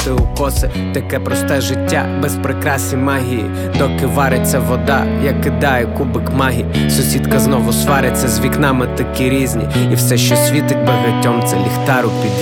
робити укоси. Таке просте життя, без прикрас і магії. Доки вариться вода, я кидаю кубик магії. Сусідка знову свариться, з вікнами такі різні. І все, що світить багатьом, це ліхтар у під'їзді.